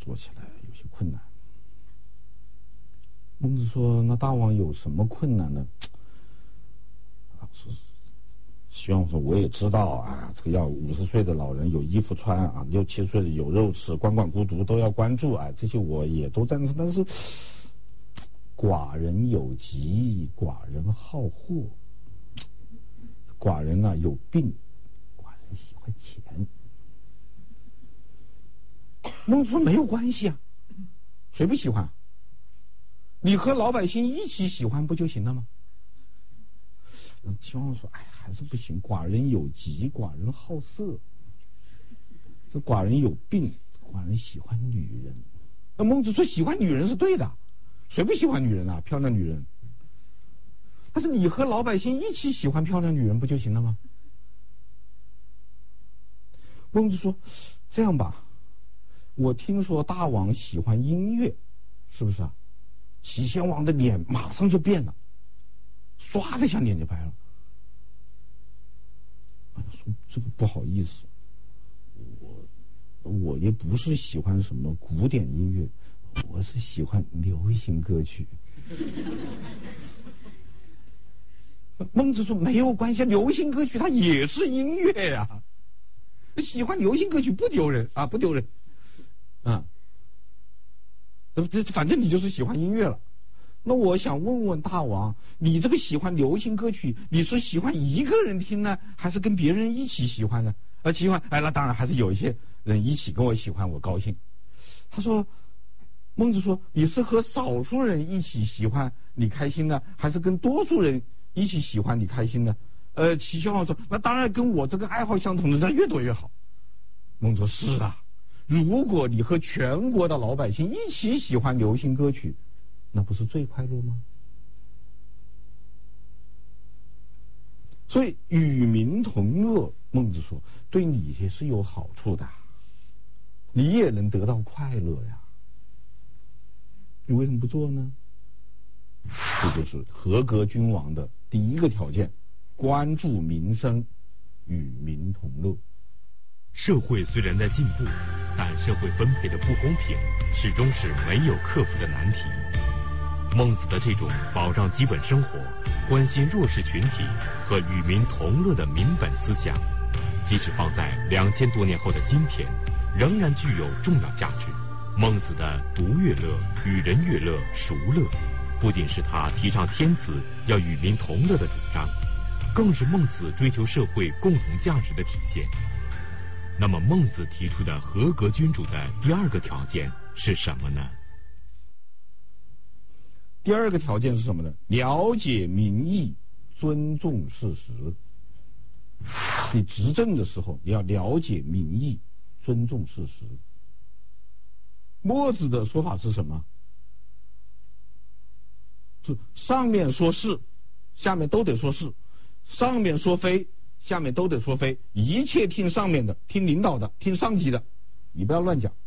说起来有些困难。孟子说：“那大王有什么困难呢？”希望说我也知道啊，这个要50岁的老人有衣服穿啊，60、70岁的有肉吃，管管孤独都要关注啊，这些我也都赞成。但是寡人有疾，寡人好货，寡人啊有病，寡人喜欢钱。孟子说没有关系啊，谁不喜欢？你和老百姓一起喜欢不就行了吗？秦王说：“哎，还是不行。寡人有疾，寡人好色。这寡人有病，寡人喜欢女人。”那孟子说：“喜欢女人是对的，谁不喜欢女人啊？漂亮女人。但是你和老百姓一起喜欢漂亮女人不就行了吗？”孟子说：“这样吧，我听说大王喜欢音乐，是不是啊？”齐宣王的脸马上就变了，唰的一下脸就白了。说这个不好意思，我也不是喜欢什么古典音乐，我是喜欢流行歌曲。孟子说没有关系，流行歌曲它也是音乐呀，喜欢流行歌曲不丢人啊，不丢人啊。反正你就是喜欢音乐了。那我想问问大王，你这个喜欢流行歌曲，你是喜欢一个人听呢，还是跟别人一起喜欢呢？喜欢，那当然还是有一些人一起跟我喜欢，我高兴。他说，孟子说，你是和少数人一起喜欢你开心呢，还是跟多数人一起喜欢你开心呢？齐宣王说，那当然跟我这个爱好相同的人越多越好。孟子说，是啊。如果你和全国的老百姓一起喜欢流行歌曲，那不是最快乐吗？所以与民同乐，孟子说对你也是有好处的，你也能得到快乐呀。你为什么不做呢？这就是合格君王的第一个条件，关注民生，与民同乐。 社会虽然在进步，但社会分配的不公平始终是没有克服的难题。孟子的这种保障基本生活、关心弱势群体和与民同乐的民本思想，即使放在2000多年后的今天，仍然具有重要价值。孟子的独乐乐、与人乐乐、孰乐，不仅是他提倡天子要与民同乐的主张，更是孟子追求社会共同价值的体现。那么孟子提出的合格君主的第二个条件是什么呢？ 第二个条件是什么呢？了解民意，尊重事实。你执政的时候，你要了解民意，尊重事实。墨子的说法是什么？是上面说是，下面都得说是；上面说非，下面都得说非。一切听上面的，听领导的，听上级的，你不要乱讲。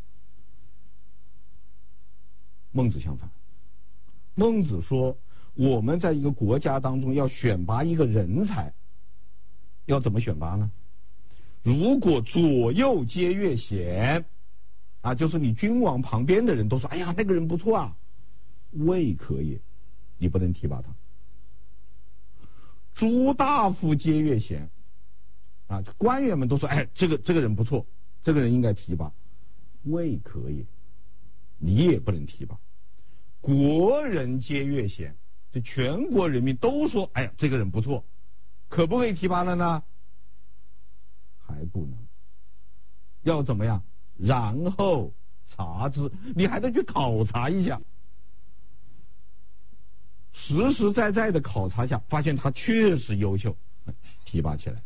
孟子相反，孟子说，我们在一个国家当中要选拔一个人才，要怎么选拔呢？如果左右皆越贤啊，就是你君王旁边的人都说，哎呀，那个人不错啊，未可也，你不能提拔他。诸大夫皆越贤啊，官员们都说，哎，这个人不错，这个人应该提拔，未可也，你也不能提拔。国人皆越贤，就全国人民都说，哎呀，这个人不错，可不可以提拔了呢？还不能。要怎么样？然后察之，你还得去考察一下，实实在在的考察一下，发现他确实优秀，提拔起来，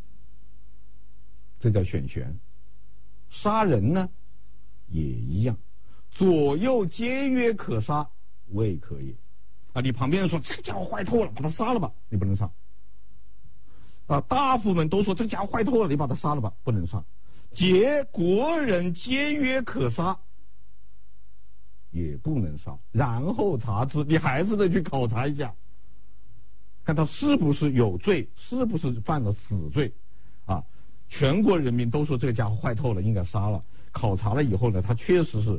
这叫选贤。杀人呢也一样，左右皆曰可杀，未可也啊！你旁边人说这个家伙坏透了，把他杀了吧，你不能杀啊！大夫们都说这个家伙坏透了，你把他杀了吧，不能杀。国人皆曰可杀，也不能杀。然后察之，你还是得去考察一下，看他是不是有罪，是不是犯了死罪啊！全国人民都说这个家伙坏透了，应该杀了。考察了以后呢，他确实是